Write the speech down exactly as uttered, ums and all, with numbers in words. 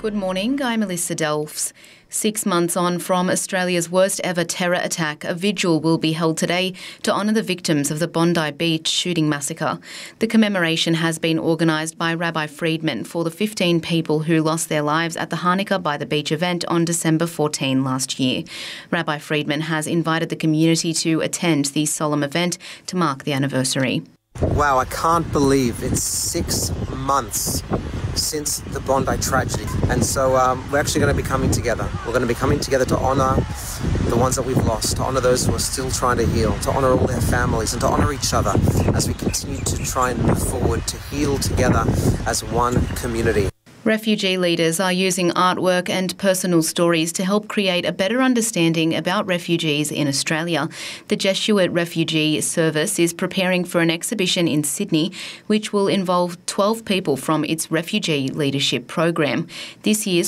Good morning, I'm Melissa Delfs. Six months on from Australia's worst ever terror attack, a vigil will be held today to honour the victims of the Bondi Beach shooting massacre. The commemoration has been organised by Rabbi Friedman for the fifteen people who lost their lives at the Hanukkah by the Beach event on December fourteenth last year. Rabbi Friedman has invited the community to attend the solemn event to mark the anniversary. Wow, I can't believe it's six months since the Bondi tragedy. And so um, we're actually going to be coming together. We're going to be coming together to honour the ones that we've lost, to honour those who are still trying to heal, to honour all their families and to honour each other as we continue to try and move forward, to heal together as one community. Refugee leaders are using artwork and personal stories to help create a better understanding about refugees in Australia. The Jesuit Refugee Service is preparing for an exhibition in Sydney, which will involve twelve people from its refugee leadership program. This year's